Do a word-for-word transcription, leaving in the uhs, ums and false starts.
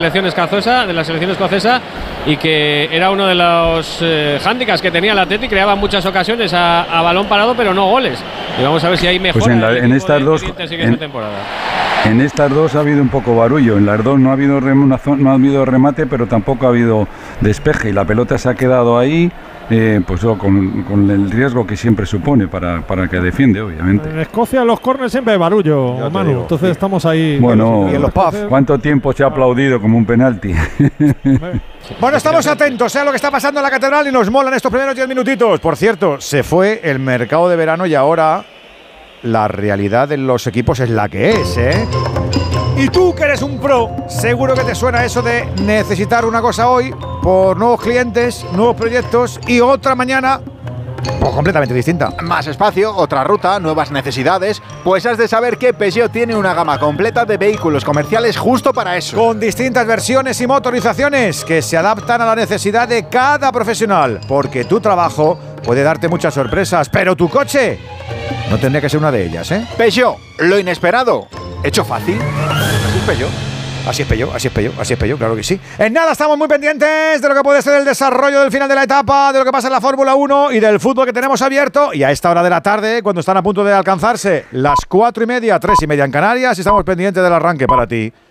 selección escocesa, de la selección escocesa, y que era uno de los eh, hándicaps que tenía el Atleti, creaba muchas ocasiones a, a balón parado, pero no goles. Y vamos a ver si hay mejora. Pues en, la, en estas dos en, en estas dos ha habido un poco barullo. En las dos no ha habido no ha habido remate, pero tampoco ha habido despeje y la pelota se ha quedado ahí. Eh, pues oh, con, con el riesgo que siempre supone para, para el que defiende, obviamente. En Escocia los córners siempre hay barullo, Manu, digo, entonces sí. Estamos ahí. Bueno, y en los pubs. ¿Cuánto tiempo se ha aplaudido como un penalti? Bueno, estamos atentos a lo que está pasando en la Catedral y nos molan estos primeros diez minutitos. Por cierto, se fue el mercado de verano y ahora la realidad de los equipos es la que es, ¿eh? Y tú, que eres un pro, seguro que te suena eso de necesitar una cosa hoy por nuevos clientes, nuevos proyectos y otra mañana pues completamente distinta. Más espacio, otra ruta, nuevas necesidades. Pues has de saber que Peugeot tiene una gama completa de vehículos comerciales justo para eso. Con distintas versiones y motorizaciones que se adaptan a la necesidad de cada profesional. Porque tu trabajo puede darte muchas sorpresas, pero tu coche no tendría que ser una de ellas, ¿eh? Peugeot, lo inesperado hecho fácil. Así es Peugeot. Así es Peugeot, así es Peugeot, así es Peugeot, claro que sí. En nada, estamos muy pendientes de lo que puede ser el desarrollo del final de la etapa, de lo que pasa en la Fórmula uno y del fútbol que tenemos abierto. Y a esta hora de la tarde, cuando están a punto de alcanzarse las cuatro y media, tres y media en Canarias, estamos pendientes del arranque para ti